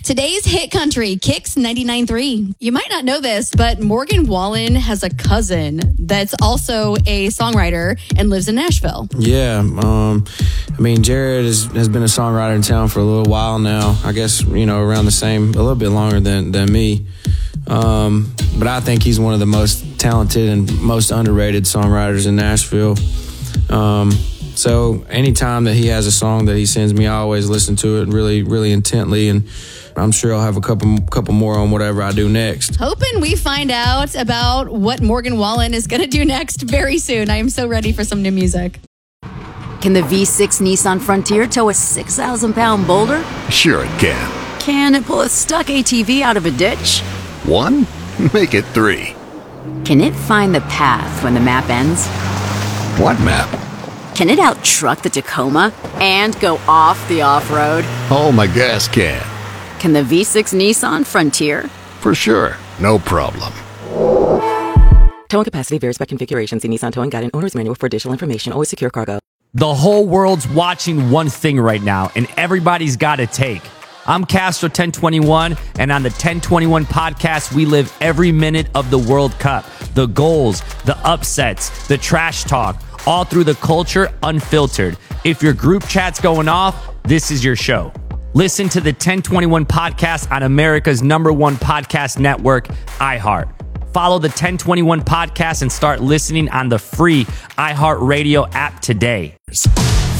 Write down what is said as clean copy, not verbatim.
Today's hit country, Kicks 99.3. You might not know this, but Morgan Wallen has a cousin that's also a songwriter and lives in Nashville. Yeah, Jared has been a songwriter in town for a little while now. I guess, around the same, a little bit longer than me. But I think he's one of the most talented and most underrated songwriters in Nashville. So anytime that he has a song that he sends me, I always listen to it really, really intently, and I'm sure I'll have a couple more on whatever I do next. Hoping we find out about what Morgan Wallen is going to do next very soon. I am so ready for some new music. Can the V6 Nissan Frontier tow a 6,000-pound boulder? Sure it can. Can it pull a stuck ATV out of a ditch? 1? Make it 3. Can it find the path when the map ends? What map? Can it out-truck the Tacoma and go off the off-road? Oh, my gas can. Can the V6 Nissan Frontier? For sure. No problem. Towing capacity varies by configuration. See Nissan Towing Guide and Owner's Manual for additional information. Always secure cargo. The whole world's watching one thing right now, and everybody's got a take. I'm Castro 1021, and on the 1021 podcast, we live every minute of the World Cup. The goals, the upsets, the trash talk, all through the culture, unfiltered. If your group chat's going off, this is your show. Listen to the 1021 podcast on America's #1 podcast network, iHeart. Follow the 1021 podcast and start listening on the free iHeartRadio app today.